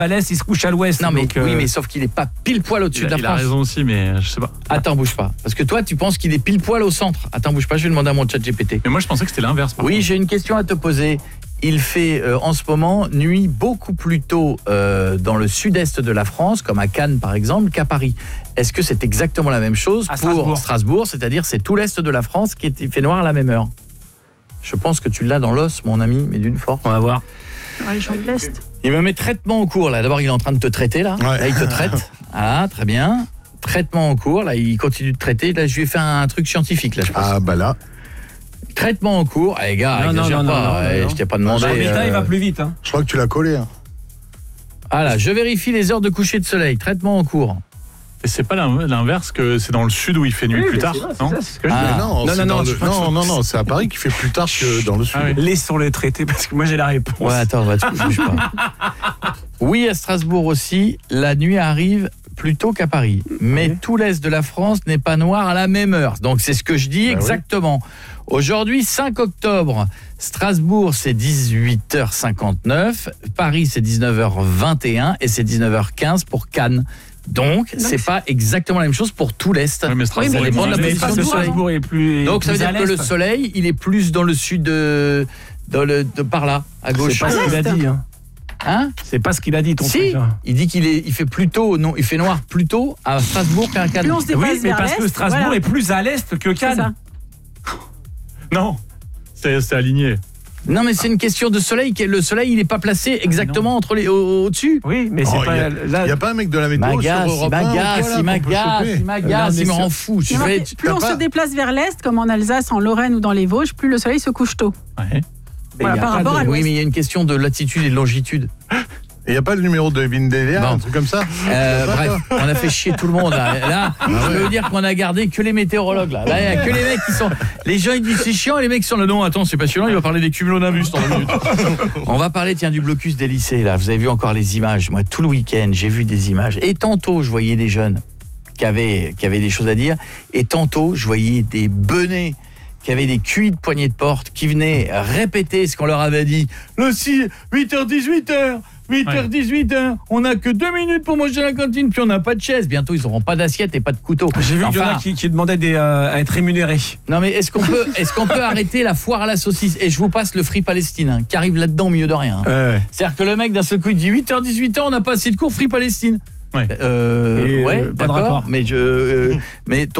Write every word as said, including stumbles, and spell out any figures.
Alès, il se couche à l'ouest. Non mais donc, euh... oui, mais sauf qu'il est pas pile poil au-dessus il a, de la il France. Il a raison aussi, mais je sais pas. Attends, bouge pas. Parce que toi, tu penses qu'il est pile poil au centre. Attends, bouge pas, je vais demander à mon chat G P T. Mais moi, je pensais que c'était l'inverse. Oui, contre. j'ai une question à te poser. Il fait euh, en ce moment nuit beaucoup plus tôt euh, dans le sud-est de la France, comme à Cannes par exemple, qu'à Paris. Est-ce que c'est exactement la même chose à pour Strasbourg, Strasbourg, c'est-à-dire c'est tout l'est de la France qui est, il fait noir à la même heure? Je pense que tu l'as dans l'os, mon ami, mais d'une force. On va voir. Ouais, les gens de l'Est. Il me met traitement en cours là. D'abord, il est en train de te traiter là. Ouais. Là, il te traite. Ah, très bien. Traitement en cours. Là, il continue de traiter. Là, je lui ai fait un truc scientifique là, je pense. Ah bah là. Traitement en cours. Eh gars, Non, non, exagère non, pas. non, non, Eh, non. je t'ai pas demandé. Jean Vita, euh, il va plus vite. Hein. Je crois que tu l'as collé. Hein. Ah là, je vérifie les heures de coucher de soleil. Traitement en cours. Et c'est pas l'in- l'inverse, que c'est dans le sud où il fait nuit Oui, plus mais tard, c'est vrai, c'est non ça, c'est ce que je Ah. Mais non, Non, c'est non, dans non, le- je- non, non, non, c'est à Paris qu'il fait plus tard que dans le sud. Ah oui. Laissons-les traiter parce que moi j'ai la réponse. Ouais, attends, va te bouge pas. Oui, à Strasbourg aussi, la nuit arrive plus tôt qu'à Paris. Mais Oui. tout l'est de la France n'est pas noir à la même heure. Donc c'est ce que je dis Bah oui. exactement. Aujourd'hui, cinq octobre, Strasbourg c'est dix-huit heures cinquante-neuf, Paris c'est dix-neuf heures vingt et un et c'est dix-neuf heures quinze pour Cannes. Donc, c'est c'est- pas exactement la même chose pour tout l'est. Ouais, mais Strasbourg, ça il est dépend de moins la à l'est. position parce du que soleil. Strasbourg est plus. Donc ça veut plus à dire que le l'est. soleil, il est plus dans le sud de, dans le, de par là, à C'est gauche. pas ce qu'il a dit. Hein. Hein? C'est pas ce qu'il a dit, ton Si, truc. hein. il dit qu'il est, il fait plus tôt, non, il fait noir plus tôt à Strasbourg qu'à Cannes. Plus on se déplace Oui, mais vers parce que l'Est, Strasbourg voilà. est plus à l'est que C'est Cannes. ça. Non, c'est c'est aligné. Non, mais c'est une question de soleil. qui est- Le soleil, il n'est pas placé exactement entre les au- au-dessus. Oui, mais c'est Oh, pas. y a- là, Il n'y a pas un mec de la météo sur M'agace, il Europe un ou quoi, m'agace, là, il qu'on peut m'agace, choper il m'agace, il me rend fou. Je Il y a vais- marqué, plus t'as on pas- se déplace vers l'Est, comme en Alsace, en Lorraine ou dans les Vosges, plus le soleil se couche tôt. Ouais. Mais Voilà, il y a par pas rapport de- à Oui, l'Ouest. mais il y a une question de latitude et de longitude. Et il n'y a pas le numéro de Vindelia, Bon. un truc comme ça? Euh, Y a pas, bref, toi on a fait chier tout le monde là. Là, je veux dire qu'on a gardé que les météorologues là. Là, il y a que les mecs qui sont. Les gens ils disent c'est chiant et les mecs qui sont là. Non, attends, c'est passionnant. Il va parler des cumulonimbus dans deux minutes. On va parler tiens du blocus des lycées là. Vous avez vu encore les images. Moi, tout le week-end, j'ai vu des images. Et tantôt, je voyais des jeunes qui avaient qui avaient des choses à dire. Et tantôt, je voyais des benets qui avaient des cuits de poignées de porte, qui venaient répéter ce qu'on leur avait dit. Le six, huit heures dix-huit heures. huit heures dix-huit heures, on n'a que deux minutes pour manger à la cantine, puis on n'a pas de chaise. Bientôt, ils n'auront pas d'assiette et pas de couteau. J'ai vu qu'il y en a Enfin, qui, qui demandaient des, euh, à être rémunérés. non mais est-ce qu'on peut, est-ce qu'on peut arrêter la foire à la saucisse? Et je vous passe le Free Palestine hein, qui arrive là-dedans au milieu de rien. Ouais. C'est-à-dire que le mec d'un seul coup il dit huit heures dix-huit heures, on n'a pas assez de cours Free Palestine. Ouais. Euh, Et, ouais, euh, pas de d'accord, rapport. mais je, euh, mais